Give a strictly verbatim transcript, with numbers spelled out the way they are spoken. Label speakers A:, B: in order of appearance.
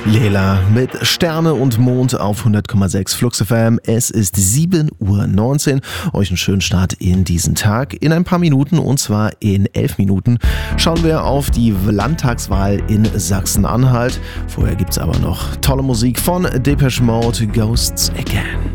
A: Lela mit Sterne und Mond auf hundert Komma sechs Flux F M. Es ist sieben Uhr neunzehn. Euch einen schönen Start in diesen Tag. In ein paar Minuten, und zwar in elf Minuten, schauen wir auf die Landtagswahl in Sachsen-Anhalt. Vorher gibt's aber noch tolle Musik von Depeche Mode, Ghosts Again.